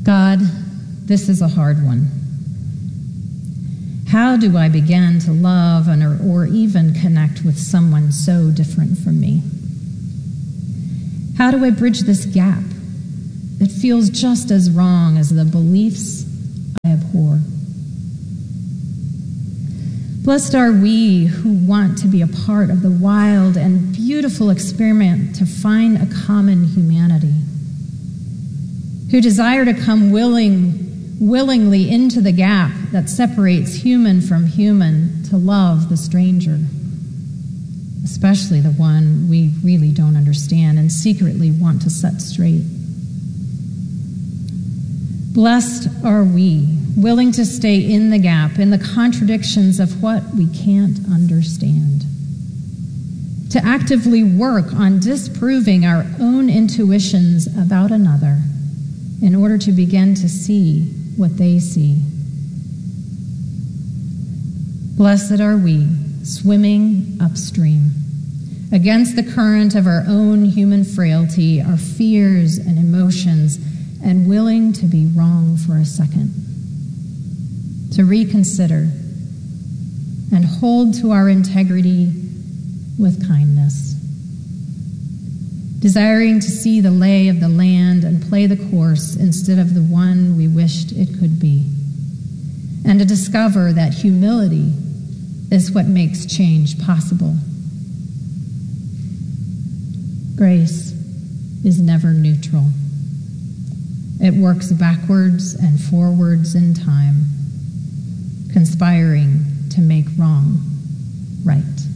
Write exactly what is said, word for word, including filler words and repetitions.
God, this is a hard one. How do I begin to love and or, or even connect with someone so different from me? How do I bridge this gap that feels just as wrong as the beliefs I abhor? Blessed are we who want to be a part of the wild and beautiful experiment to find a common humanity, who desire to come willing, willingly into the gap that separates human from human to love the stranger, especially the one we really don't understand and secretly want to set straight. Blessed are we, willing to stay in the gap, in the contradictions of what we can't understand, to actively work on disproving our own intuitions about another in order to begin to see what they see. Blessed are we, swimming upstream, against the current of our own human frailty, our fears and emotions, and willing to be wrong for a second, to reconsider and hold to our integrity with kindness, desiring to see the lay of the land and play the course instead of the one we wished it could be, and to discover that humility is what makes change possible. Grace is never neutral. It works backwards and forwards in time, conspiring to make wrong right.